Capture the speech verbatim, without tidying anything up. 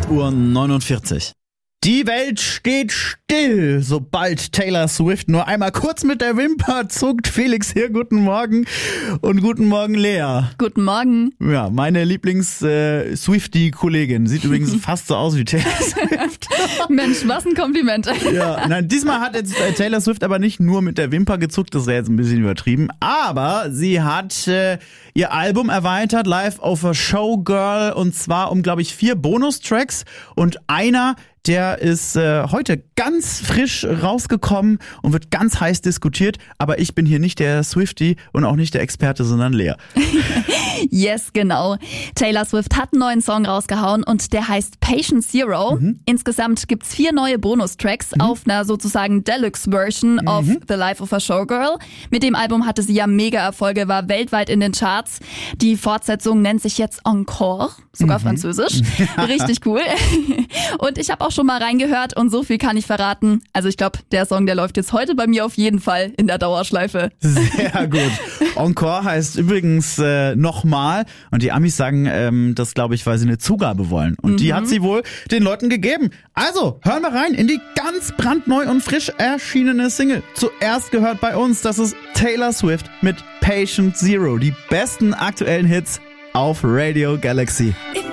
Uhr neunundvierzig. Die Welt steht still, sobald Taylor Swift nur einmal kurz mit der Wimper zuckt. Felix hier, guten Morgen und guten Morgen Lea. Guten Morgen. Ja, meine Lieblings-Swiftie-Kollegin. Sieht übrigens fast so aus wie Taylor Swift. Mensch, was ein Kompliment. Ja, nein, diesmal hat jetzt Taylor Swift aber nicht nur mit der Wimper gezuckt, das wäre jetzt ein bisschen übertrieben, aber sie hat äh, ihr Album erweitert, Life of a Showgirl, und zwar um, glaube ich, vier Bonustracks, und einer, der ist äh, heute ganz frisch rausgekommen und wird ganz heiß diskutiert. Aber ich bin hier nicht der Swiftie und auch nicht der Experte, sondern Lea. Yes, genau. Taylor Swift hat einen neuen Song rausgehauen und der heißt Patient Zero. Mhm. Insgesamt gibt's vier neue Bonustracks mhm. auf einer sozusagen Deluxe-Version mhm. of The Life of a Showgirl. Mit dem Album hatte sie ja mega Erfolge, war weltweit in den Charts. Die Fortsetzung nennt sich jetzt Encore, sogar mhm. französisch. Richtig cool. Und ich habe auch schon mal reingehört und so viel kann ich verraten. Also ich glaube, der Song, der läuft jetzt heute bei mir auf jeden Fall in der Dauerschleife. Sehr gut. Encore heißt übrigens äh, nochmal, und die Amis sagen ähm, das, glaube ich, weil sie eine Zugabe wollen. Und mhm. die hat sie wohl den Leuten gegeben. Also, hören wir rein in die ganz brandneu und frisch erschienene Single. Zuerst gehört bei uns, das ist Taylor Swift mit Patient Zero. Die besten aktuellen Hits auf Radio Galaxy.